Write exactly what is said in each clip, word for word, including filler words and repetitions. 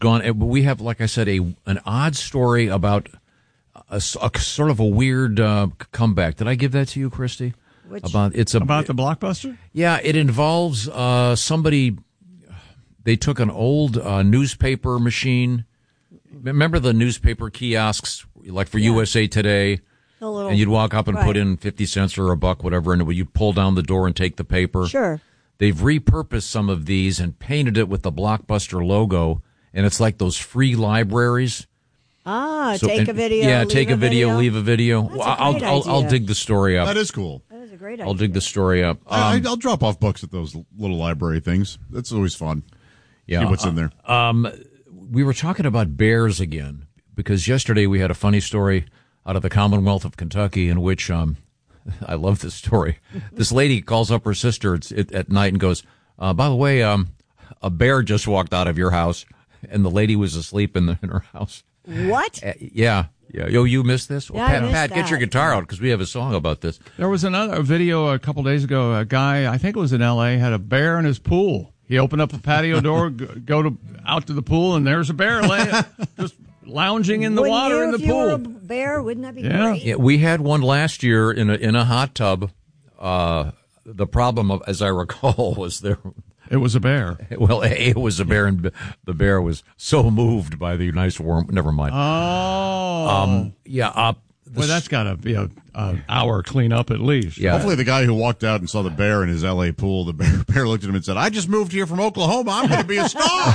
gone. We have, like I said, a an odd story about a, a sort of a weird uh, comeback. Did I give that to you, Christy? Which? About it's a, about the Blockbuster? Yeah, it involves uh, somebody. They took an old uh, newspaper machine. Remember the newspaper kiosks, like for yeah. U S A Today, little, and you'd walk up and right. put in fifty cents or a buck, whatever, and you'd pull down the door and take the paper. Sure. They've repurposed some of these and painted it with the Blockbuster logo, and it's like those free libraries. Ah, so, take and, a video. Yeah, leave take a, a video, video, leave a video. That's Well, a I'll, great I'll, idea. I'll dig the story up. That is cool. That is a great idea. I'll dig the story up. Um, I, I'll drop off books at those little library things. That's always fun. Yeah, see what's uh, in there. Um, we were talking about bears again because yesterday we had a funny story out of the Commonwealth of Kentucky in which um, I love this story. This lady calls up her sister at, at night and goes, uh, "By the way, um, a bear just walked out of your house," and the lady was asleep in, the, in her house. What? Uh, yeah. Yeah. Yo, you missed this? Well, Yeah, Pat, I missed Pat that. get your guitar out because we have a song about this. There was another video a couple days ago. A guy, I think it was in L A, had a bear in his pool. He opened up the patio door, go to out to the pool, and there's a bear laying, just lounging in the Wouldn't water you, in the if you pool. were a bear, wouldn't that be Yeah. great? Yeah, we had one last year in a in a hot tub. Uh, the problem, of, as I recall, was there. It was a bear. Well, A, it was a bear, and the bear was so moved by the nice warm. Never mind. Oh, Um, yeah. Uh, well, that's got to be a, a hour cleanup at least. Yeah. Hopefully the guy who walked out and saw the bear in his L A pool, the bear, bear looked at him and said, "I just moved here from Oklahoma. I'm going to be a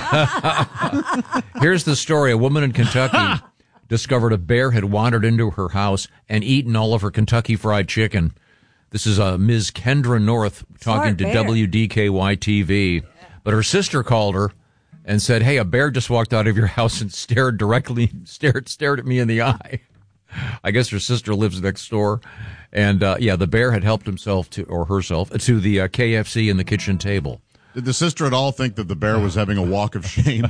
star." Here's the story. A woman in Kentucky discovered a bear had wandered into her house and eaten all of her Kentucky Fried Chicken. This is uh, Miz Kendra North talking Smart to bear. W D K Y T V. But her sister called her and said, "Hey, a bear just walked out of your house and stared directly, stared, stared at me in the eye." I guess her sister lives next door. And, uh, yeah, the bear had helped himself to, or herself, to the uh, K F C in the kitchen table. Did the sister at all think that the bear was having a walk of shame?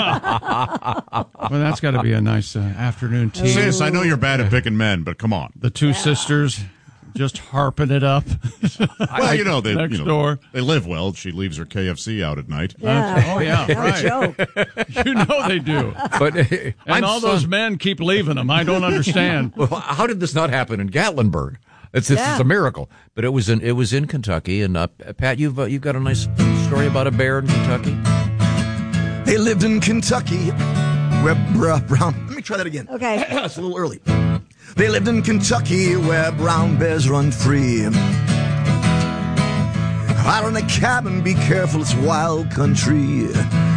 Well, that's got to be a nice uh, afternoon tea. Sis, I know you're bad at picking men, but come on. The two sisters just harping it up. Well, you know, they, Next you know, door. they live well. She leaves her K F C out at night. Yeah. Oh, yeah, What a right. joke. You know they do. But uh, And I'm all those son- men keep leaving them. I don't understand. Well, how did this not happen in Gatlinburg? It's, it's, Yeah. it's a miracle. But it was in it was in Kentucky. And uh, Pat, you've uh, you've got a nice story about a bear in Kentucky. They lived in Kentucky where br- brown. Let me try that again. Okay. It's a little early. They lived in Kentucky where brown bears run free. Out in a cabin, be careful, it's wild country.